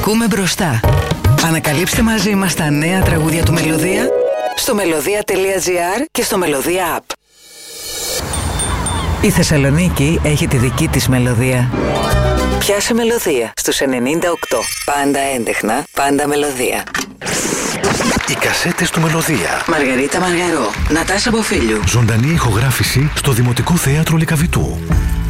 Ακούμε μπροστά. Ανακαλύψτε μαζί μας τα νέα τραγούδια του Μελωδία στο melodia.gr και στο Melodia App. Η Θεσσαλονίκη έχει τη δική της μελωδία. Πιάσε μελωδία στους 98. Πάντα έντεχνα, πάντα μελωδία. Οι κασέτες του Μελωδία. Μαργαρίτα Μαργαρό, Νατάσα Μποφίλιου. Ζωντανή ηχογράφηση στο Δημοτικό Θέατρο Λυκαβητού.